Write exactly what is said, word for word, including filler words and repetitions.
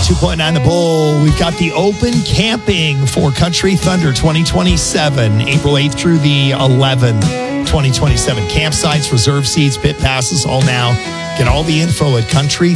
two point nine The Bull. We've got the open camping for Country Thunder twenty twenty-seven, April eighth through the eleventh, twenty twenty-seven. Campsites, reserve seats, pit passes, all now. Get all the info at country